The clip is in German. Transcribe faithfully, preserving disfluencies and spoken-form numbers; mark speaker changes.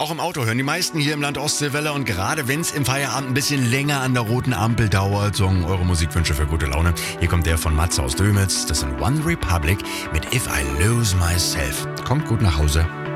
Speaker 1: Auch im Auto hören die meisten hier im Land Ostseewelle und gerade wenn es im Feierabend ein bisschen länger an der roten Ampel dauert, sorgen eure Musikwünsche für gute Laune. Hier kommt der von Matze aus Dömitz, das sind One Republic mit If I Lose Myself. Kommt gut nach Hause.